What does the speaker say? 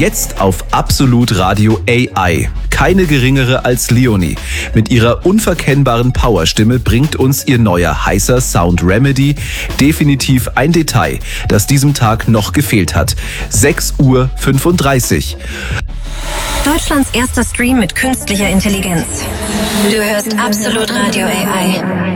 Jetzt auf Absolut Radio AI. Keine geringere als Leonie. Mit ihrer unverkennbaren Powerstimme bringt uns ihr neuer heißer Sound Remedy definitiv ein Detail, das diesem Tag noch gefehlt hat. 6:35 Uhr. Deutschlands erster Stream mit künstlicher Intelligenz. Du hörst Absolut Radio AI.